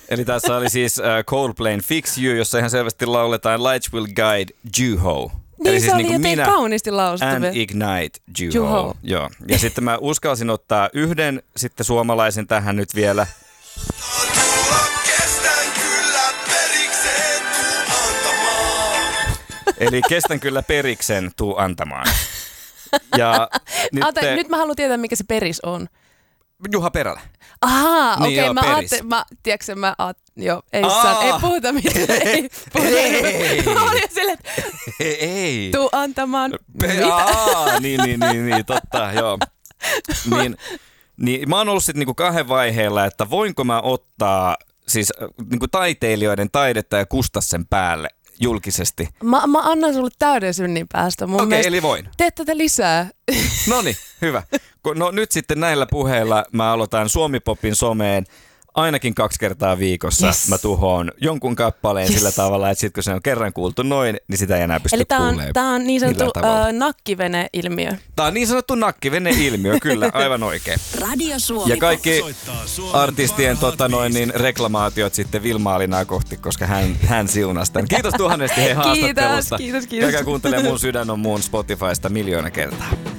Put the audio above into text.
Eli tässä oli siis Coldplayn Fix You, jossa ihan selvästi lauletaan Lights Will Guide Juho. Niin eli se siis oli jotenkin minä kauniisti lausuttu. And Ignite Juho. Joo. Ja sitten mä uskalsin ottaa yhden sitten suomalaisen tähän nyt vielä. Eli kestän kyllä periksen, tuu antamaan. Ja nyt mä haluan tietää, mikä se peris on. Juha Perälä. Ahaa, niin okei, ei puhuta mitään. Mä olin silleen, että tuu antamaan. Niin, totta, joo. Niin, mä oon ollut sitten niinku 2 vaiheella, että voinko mä ottaa siis niinku taiteilijoiden taidetta ja kustaa sen päälle julkisesti. Mä annan sulle täyden synnin päästä. Okei, eli voin. Teet tätä lisää. Noniin, hyvä. No nyt sitten näillä puheilla mä aloitan Suomi-popin someen. Ainakin 2 kertaa viikossa mä tuhoon jonkun kappaleen sillä tavalla, että sit kun se on kerran kuultu noin, niin sitä ei enää pysty kuulemaan. Eli tää on niin sanottu nakkivene-ilmiö. Tää on niin sanottu nakkivene-ilmiö, kyllä, aivan oikein. Radio Suomi. Ja kaikki artistien reklamaatiot sitten Vilma-Alinaa kohti, koska hän siunasi tämän. Kiitos tuhannesti hei haastattelusta. Kiitos. Käykää kuuntelemaan Mun sydän on muun Spotifysta 1 000 000 kertaa.